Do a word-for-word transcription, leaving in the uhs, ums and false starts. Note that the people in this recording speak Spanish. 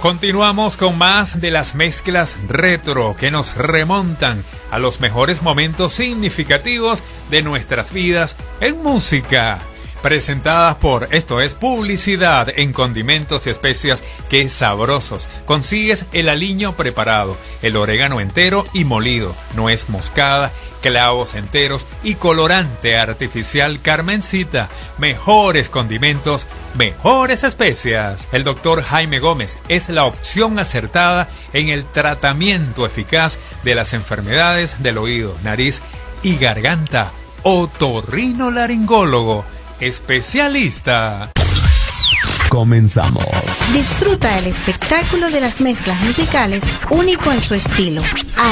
Continuamos con más de las mezclas retro que nos remontan a los mejores momentos significativos de nuestras vidas en música. Presentadas por Esto es Publicidad en Condimentos y Especias. ¡Qué sabrosos! Consigues el aliño preparado, el orégano entero y molido, nuez moscada, clavos enteros y colorante artificial Carmencita. Mejores condimentos, mejores especias. El doctor Jaime Gómez es la opción acertada en el tratamiento eficaz de las enfermedades del oído, nariz y garganta. Otorrinolaringólogo especialista. Comenzamos. Disfruta el espectáculo de las mezclas musicales único en su estilo.